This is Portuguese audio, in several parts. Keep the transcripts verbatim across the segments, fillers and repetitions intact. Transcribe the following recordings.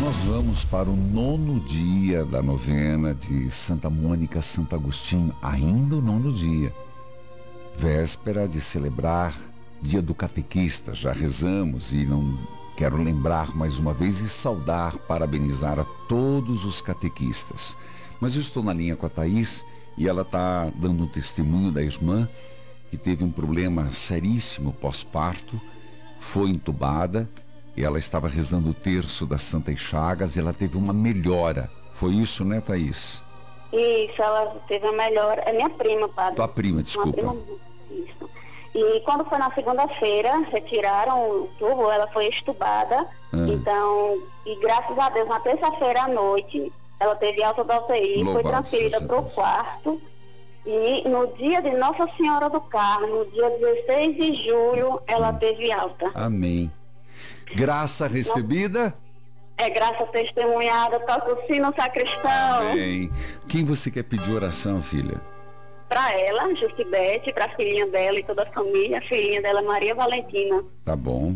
nós vamos para o nono dia da novena de Santa Mônica, Santo Agostinho, ainda o nono dia, véspera de celebrar Dia do Catequista. Já rezamos e não quero lembrar mais uma vez e saudar, parabenizar a todos os catequistas. Mas eu estou na linha com a Thaís e ela está dando um testemunho da irmã que teve um problema seríssimo pós-parto, foi entubada. Ela estava rezando o terço das Santas Chagas e ela teve uma melhora. Foi isso, né, Thaís? Isso, ela teve uma melhora. É minha prima, padre. Tua prima, desculpa. Uma prima, isso. E quando foi na segunda-feira, retiraram o tubo, ela foi estubada. Ah. Então, e graças a Deus, na terça-feira à noite, ela teve alta da U T I, Louvado foi transferida para o quarto. E no dia de Nossa Senhora do Carmo, no dia dezesseis de julho, ela hum. teve alta. Amém. Graça recebida? É graça testemunhada, toca o sino sacristão. Amém. Quem você quer pedir oração, filha? Para ela, Justibete, para a filhinha dela e toda a família. A filhinha dela, Maria Valentina. Tá bom.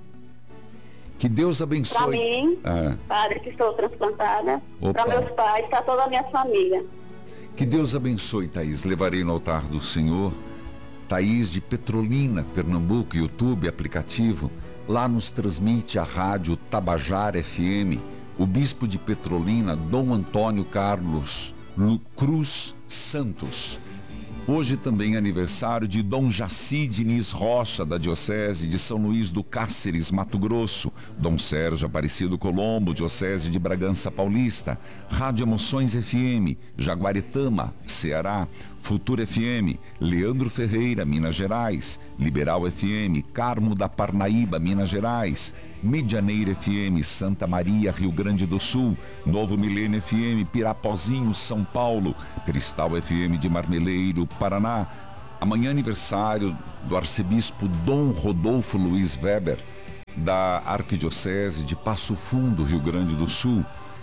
Que Deus abençoe. Para mim, ah. padre, que estou transplantada. Para meus pais, para toda a minha família. Que Deus abençoe, Thaís. Levarei no altar do Senhor. Thaís de Petrolina, Pernambuco, YouTube, aplicativo. Lá nos transmite a rádio Tabajara F M, o bispo de Petrolina, Dom Antônio Carlos Cruz Santos. Hoje também é aniversário de Dom Jaci Diniz Rocha, da Diocese de São Luís do Cáceres, Mato Grosso. Dom Sérgio Aparecido Colombo, Diocese de Bragança Paulista. Rádio Emoções F M, Jaguaretama, Ceará. Futura F M, Leandro Ferreira, Minas Gerais. Liberal F M, Carmo da Parnaíba, Minas Gerais. Medianeira F M, Santa Maria, Rio Grande do Sul. Novo Milênio F M, Pirapozinho, São Paulo. Cristal F M de Marmeleiro, Paraná. Amanhã aniversário do arcebispo Dom Rodolfo Luiz Weber, da Arquidiocese de Passo Fundo, Rio Grande do Sul.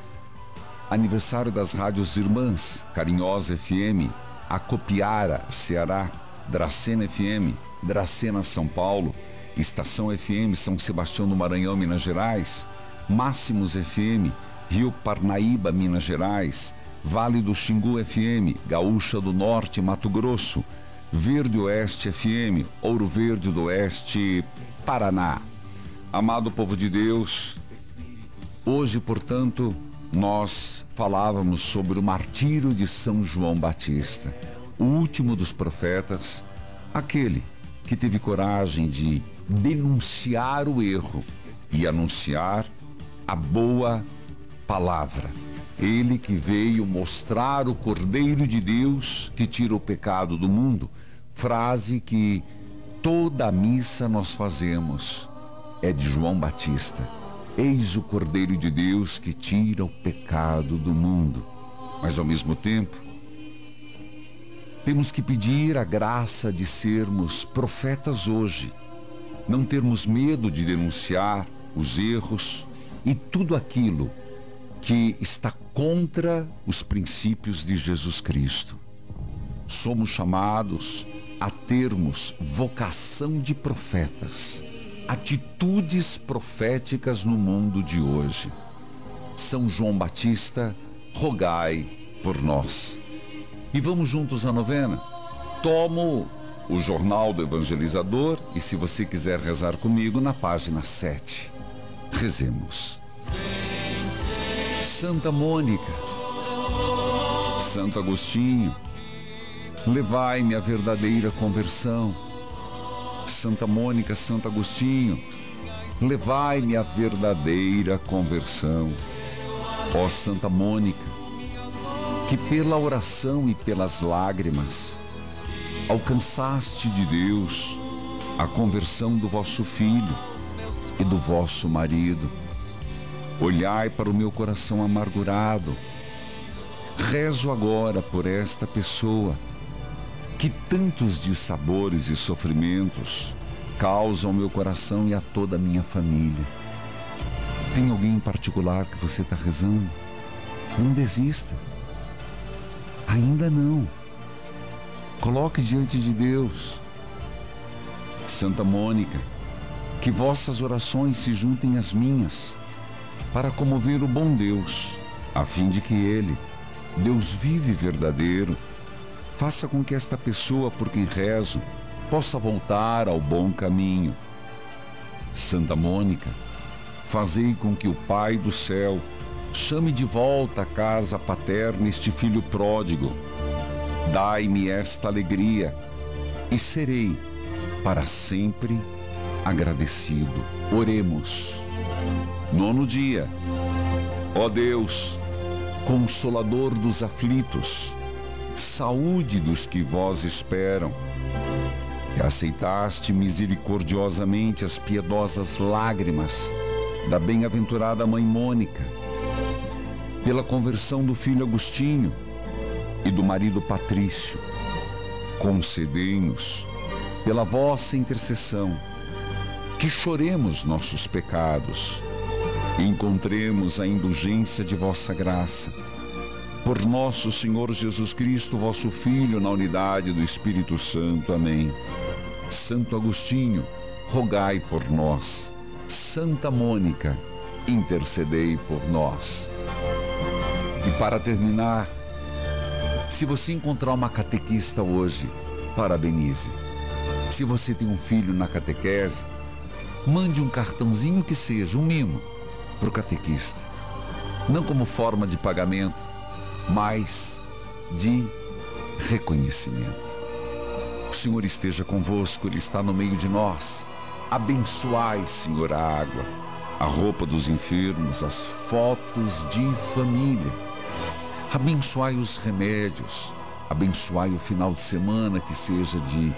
Aniversário das rádios irmãs, Carinhosa F M, Acopiara, Ceará, Dracena F M, Dracena, São Paulo, Estação F M, São Sebastião do Maranhão, Minas Gerais, Máximos F M, Rio Parnaíba, Minas Gerais, Vale do Xingu F M, Gaúcha do Norte, Mato Grosso, Verde Oeste F M, Ouro Verde do Oeste, Paraná. Amado povo de Deus, hoje, portanto, nós falávamos sobre o martírio de São João Batista, o último dos profetas, aquele que teve coragem de denunciar o erro e anunciar a boa palavra. Ele que veio mostrar o Cordeiro de Deus que tira o pecado do mundo, frase que toda a missa nós fazemos, é de João Batista. Eis o Cordeiro de Deus que tira o pecado do mundo. Mas ao mesmo tempo, temos que pedir a graça de sermos profetas hoje, não termos medo de denunciar os erros e tudo aquilo que está contra os princípios de Jesus Cristo. Somos chamados a termos vocação de profetas, atitudes proféticas no mundo de hoje. São João Batista, rogai por nós. E vamos juntos à novena. Tomo o Jornal do Evangelizador e, se você quiser rezar comigo, na página sete. Rezemos. Santa Mônica, Santo Agostinho, levai-me à verdadeira conversão. Santa Mônica, Santo Agostinho, levai-me à verdadeira conversão. Ó Santa Mônica, que pela oração e pelas lágrimas alcançaste de Deus a conversão do vosso filho e do vosso marido, olhai para o meu coração amargurado. Rezo agora por esta pessoa que tantos dissabores e sofrimentos causam ao meu coração e a toda a minha família. Tem alguém em particular que você está rezando? Não desista. Ainda não. Coloque diante de Deus. Santa Mônica, que vossas orações se juntem às minhas para comover o bom Deus, a fim de que Ele, Deus vivo e verdadeiro, faça com que esta pessoa por quem rezo possa voltar ao bom caminho. Santa Mônica, fazei com que o Pai do céu chame de volta à casa paterna este filho pródigo. Dai-me esta alegria e serei para sempre agradecido. Oremos. Nono dia. Ó Deus, Consolador dos aflitos, saúde dos que vós esperam, que aceitaste misericordiosamente as piedosas lágrimas da bem-aventurada mãe Mônica, pela conversão do filho Agostinho e do marido Patrício, concedei-nos, pela vossa intercessão, que choremos nossos pecados e encontremos a indulgência de vossa graça. Por nosso Senhor Jesus Cristo, vosso Filho, na unidade do Espírito Santo. Amém. Santo Agostinho, rogai por nós. Santa Mônica, intercedei por nós. E para terminar, se você encontrar uma catequista hoje, parabenize. Se você tem um filho na catequese, mande um cartãozinho que seja, um mimo, para o catequista. Não como forma de pagamento, mas de reconhecimento. O Senhor esteja convosco, Ele está no meio de nós. Abençoai, Senhor, a água, a roupa dos enfermos, as fotos de família. Abençoai os remédios. Abençoai o final de semana, que seja de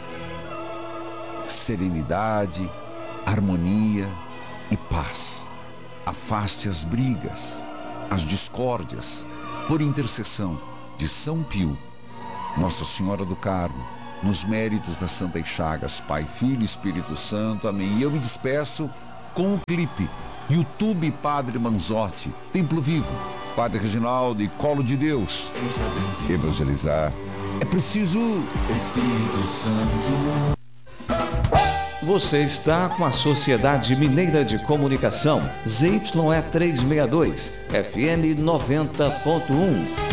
serenidade, harmonia e paz. Afaste as brigas, as discórdias, por intercessão de São Pio, Nossa Senhora do Carmo, nos méritos das Santas Chagas, Pai, Filho e Espírito Santo. Amém. E eu me despeço com o clipe YouTube Padre Manzotti, Templo Vivo, Padre Reginaldo e Colo de Deus. Evangelizar é preciso. Espírito Santo. Você está com a Sociedade Mineira de Comunicação, Z Y E trezentos e sessenta e dois, F M noventa ponto um.